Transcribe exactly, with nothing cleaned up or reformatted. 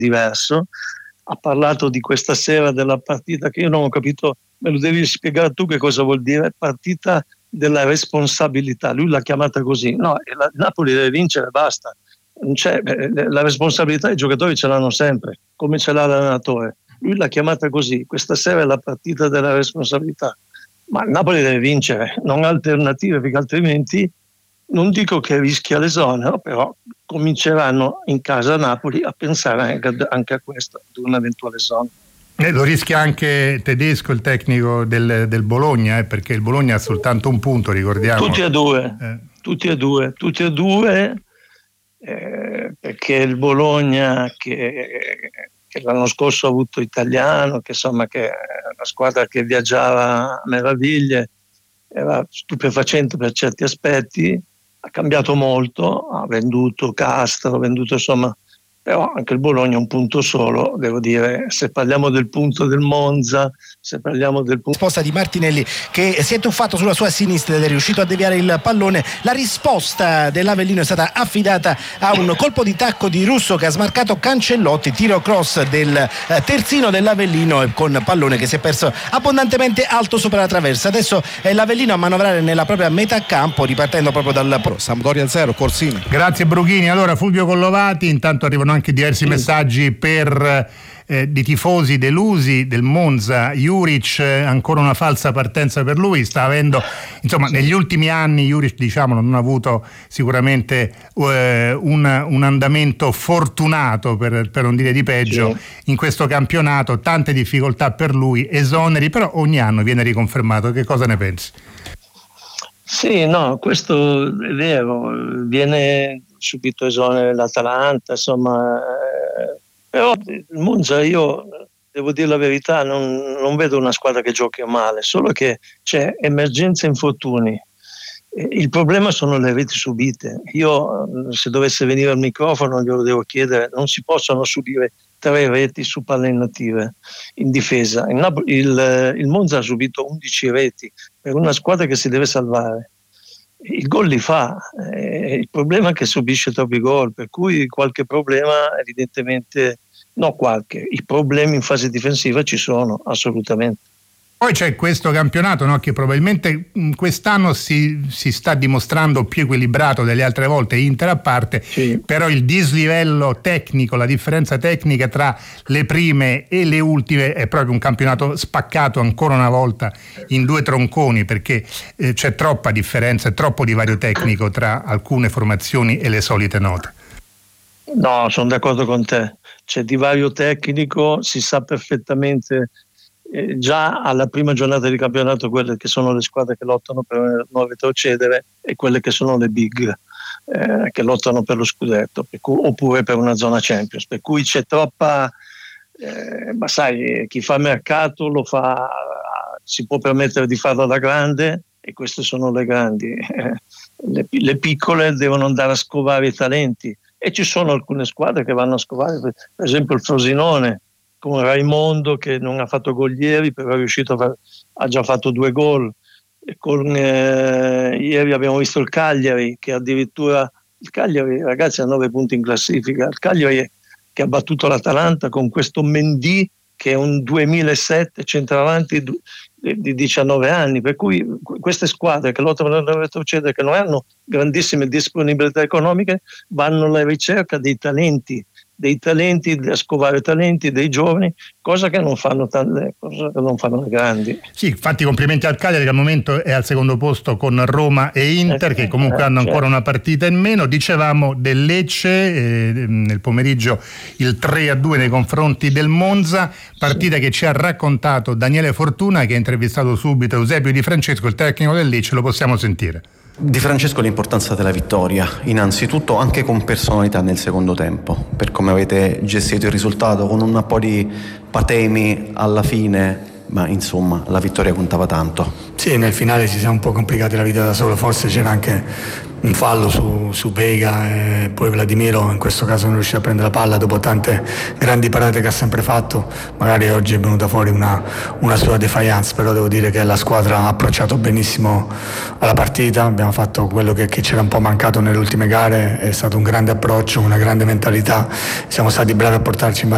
diverso. Ha parlato di questa sera della partita che io non ho capito, me lo devi spiegare tu che cosa vuol dire partita della responsabilità. Lui l'ha chiamata così. No, il Napoli deve vincere, basta. Non c'è, la responsabilità i giocatori ce l'hanno sempre, come ce l'ha l'allenatore. Lui l'ha chiamata così. Questa sera è la partita della responsabilità. Ma il Napoli deve vincere, non ha alternative, perché altrimenti non dico che rischia l'esonero, però cominceranno in casa a Napoli a pensare anche, anche a questo, ad un eventuale esonero. Eh, lo rischia anche Tedesco, il tecnico del, del Bologna, eh, perché il Bologna ha soltanto un punto, ricordiamo. Tutti e due, eh. tutti e due, tutti e due, eh, perché il Bologna che, che l'anno scorso ha avuto Italiano, che insomma che è una squadra che viaggiava a meraviglie, era stupefacente per certi aspetti, ha cambiato molto, ha venduto Castro, ha venduto insomma, però anche il Bologna è un punto solo, devo dire. Se parliamo del punto del Monza, se parliamo del punto... Risposta di Martinelli, che si è tuffato sulla sua sinistra ed è riuscito a deviare il pallone. La risposta dell'Avellino è stata affidata a un colpo di tacco di Russo che ha smarcato Cancellotti, tiro cross del terzino dell'Avellino con pallone che si è perso abbondantemente alto sopra la traversa. Adesso è l'Avellino a manovrare nella propria metà campo, ripartendo proprio dal Sampdoria zero, Corsini. Grazie Brughini. Allora Fulvio Collovati, intanto arrivano anche diversi messaggi per eh, di tifosi delusi del Monza. Juric, eh, ancora una falsa partenza per lui, sta avendo, insomma, negli ultimi anni Juric, diciamo, non ha avuto sicuramente eh, un, un andamento fortunato, per, per non dire di peggio, sì. In questo campionato, tante difficoltà per lui, esoneri, però ogni anno viene riconfermato. Che cosa ne pensi? Sì, no, questo è vero, viene subito esonero l'Atalanta, insomma, eh, però il Monza, io devo dire la verità, non, non vedo una squadra che giochi male, solo che c'è emergenza infortuni. Il problema sono le reti subite. Io, se dovesse venire al microfono, glielo devo chiedere, non si possono subire tre reti su palle inattive in difesa. Il, il, il Monza ha subito undici reti per una squadra che si deve salvare. Il gol li fa, eh, il problema è che subisce troppi gol, per cui qualche problema evidentemente, no qualche, i problemi in fase difensiva ci sono assolutamente. Poi c'è questo campionato, no, che probabilmente quest'anno si, si sta dimostrando più equilibrato delle altre volte, Inter a parte, sì. Però il dislivello tecnico, la differenza tecnica tra le prime e le ultime è proprio un campionato spaccato ancora una volta in due tronconi, perché eh, c'è troppa differenza e troppo divario tecnico tra alcune formazioni e le solite note. No, sono d'accordo con te, c'è divario tecnico, si sa perfettamente Eh, già alla prima giornata di campionato quelle che sono le squadre che lottano per non retrocedere e quelle che sono le big eh, che lottano per lo scudetto, per cui, oppure per una zona Champions, per cui c'è troppa eh, ma sai, chi fa mercato lo fa, si può permettere di farlo da grande e queste sono le grandi, eh, le, le piccole devono andare a scovare i talenti e ci sono alcune squadre che vanno a scovare, per, per esempio il Frosinone con Raimondo che non ha fatto gol ieri, però è riuscito a far, ha già fatto due gol. E con, eh, ieri abbiamo visto il Cagliari che addirittura il Cagliari, ragazzi, ha nove punti in classifica. Il Cagliari che ha battuto l'Atalanta con questo Mendy che è un duemilasette centravanti di diciannove anni, per cui queste squadre che lottano per retrocedere, che non hanno grandissime disponibilità economiche, vanno alla ricerca dei talenti dei talenti, a scovare talenti dei giovani, cosa che non fanno tante, cosa che non fanno le grandi. Sì, infatti complimenti al Cagliari che al momento è al secondo posto con Roma e Inter, eh, che comunque eh, hanno ancora certo. una partita in meno. Dicevamo del Lecce eh, nel pomeriggio il tre a due nei confronti del Monza, partita sì. che ci ha raccontato Daniele Fortuna, che ha intervistato subito Eusebio Di Francesco, il tecnico del Lecce. Lo possiamo sentire. Di Francesco l'importanza della vittoria, innanzitutto anche con personalità nel secondo tempo, per come avete gestito il risultato, con un po' di patemi alla fine, ma insomma la vittoria contava tanto. Sì, nel finale ci siamo un po' complicati la vita da solo, forse c'era anche un fallo su, su Vega e poi Vladimiro in questo caso non riuscì a prendere la palla dopo tante grandi parate che ha sempre fatto. Magari oggi è venuta fuori una, una sua defiance, però devo dire che la squadra ha approcciato benissimo alla partita, abbiamo fatto quello che, che c'era un po' mancato nelle ultime gare, è stato un grande approccio, una grande mentalità, siamo stati bravi a portarci in